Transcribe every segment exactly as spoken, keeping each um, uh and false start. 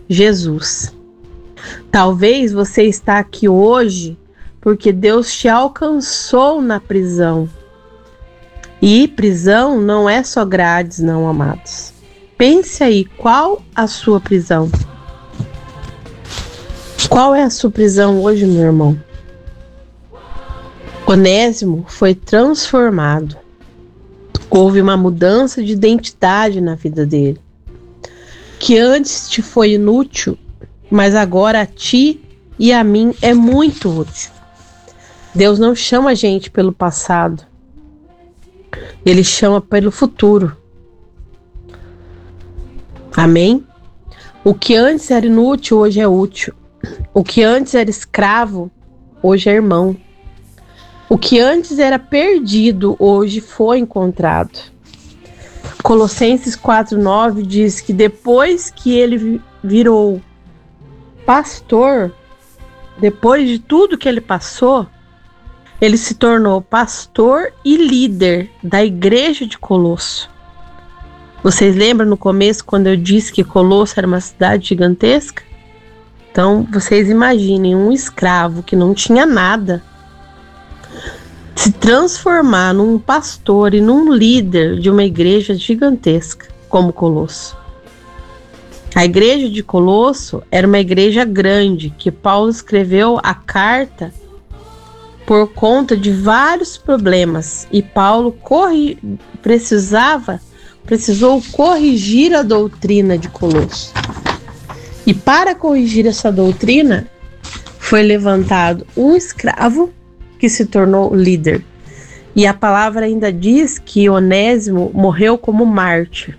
Jesus. Talvez você está aqui hoje porque Deus te alcançou na prisão. E prisão não é só grades, não, amados. Pense aí, qual a sua prisão? Qual é a sua prisão hoje, meu irmão? Onésimo foi transformado. Houve uma mudança de identidade na vida dele. Que antes te foi inútil, mas agora a ti e a mim é muito útil. Deus não chama a gente pelo passado. Ele chama pelo futuro. Amém? O que antes era inútil, hoje é útil. O que antes era escravo, hoje é irmão. O que antes era perdido, hoje foi encontrado. Colossenses quatro, nove diz que depois que ele virou pastor, depois de tudo que ele passou, ele se tornou pastor e líder da igreja de Colosso. Vocês lembram no começo quando eu disse que Colosso era uma cidade gigantesca? Então, vocês imaginem um escravo que não tinha nada se transformar num pastor e num líder de uma igreja gigantesca como Colosso. A igreja de Colosso era uma igreja grande que Paulo escreveu a carta por conta de vários problemas e Paulo corri, precisava, precisou corrigir a doutrina de Colosso. E para corrigir essa doutrina, foi levantado um escravo que se tornou líder. E a palavra ainda diz que Onésimo morreu como mártir.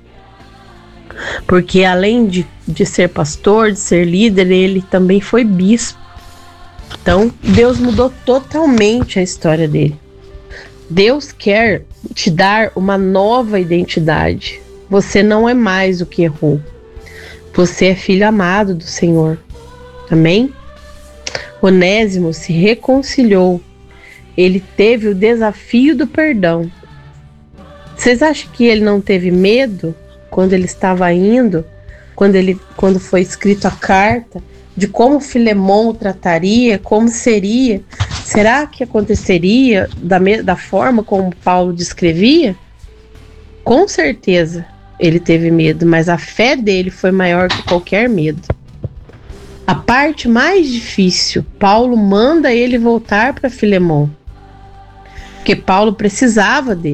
Porque além de, de ser pastor, de ser líder, ele também foi bispo. Então, Deus mudou totalmente a história dele. Deus quer te dar uma nova identidade. Você não é mais o que errou. Você é filho amado do Senhor. Amém? Onésimo se reconciliou. Ele teve o desafio do perdão. Vocês acham que ele não teve medo quando ele estava indo, quando, ele, quando foi escrita a carta, de como Filemon o trataria, como seria? Será que aconteceria da, da forma como Paulo descrevia? Com certeza ele teve medo, mas a fé dele foi maior que qualquer medo. A parte mais difícil, Paulo manda ele voltar para Filemon, porque Paulo precisava dele.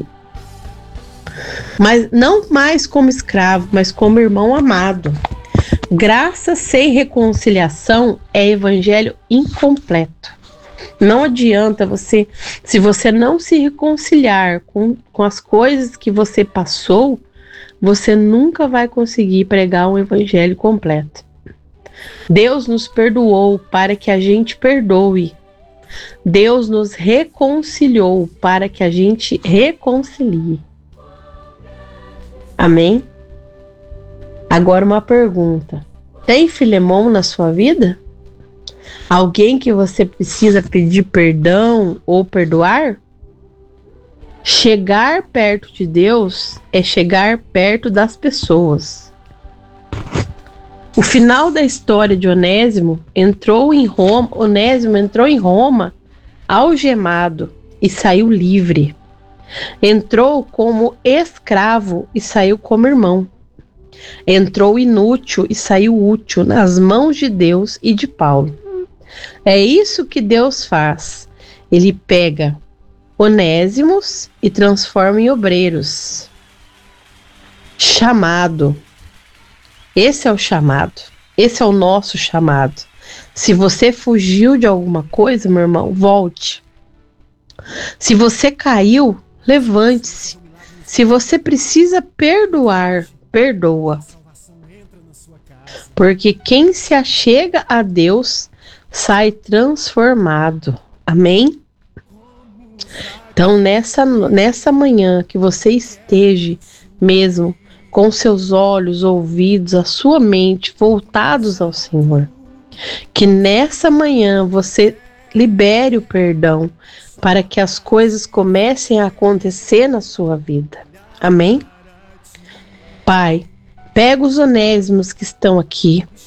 Mas não mais como escravo, mas como irmão amado. Graça sem reconciliação é evangelho incompleto. Não adianta você, se você não se reconciliar com, com as coisas que você passou, você nunca vai conseguir pregar um evangelho completo. Deus nos perdoou para que a gente perdoe. Deus nos reconciliou para que a gente reconcilie. Amém? Agora uma pergunta. Tem Filemon na sua vida? Alguém que você precisa pedir perdão ou perdoar? Chegar perto de Deus é chegar perto das pessoas. O final da história de Onésimo entrou em Roma, Onésimo entrou em Roma algemado e saiu livre. Entrou como escravo e saiu como irmão. Entrou inútil e saiu útil nas mãos de Deus e de Paulo. É isso que Deus faz. Ele pega Onésimos e transforma em obreiros. Chamado. Esse é o chamado. Esse é o nosso chamado. Se você fugiu de alguma coisa, meu irmão, volte. Se você caiu, levante-se. Se você precisa perdoar, perdoa. Porque quem se achega a Deus sai transformado. Amém? Então, nessa, nessa manhã, que você esteja mesmo com seus olhos, ouvidos, a sua mente voltados ao Senhor. Que nessa manhã você libere o perdão para que as coisas comecem a acontecer na sua vida. Amém? Pai, pega os onésimos que estão aqui,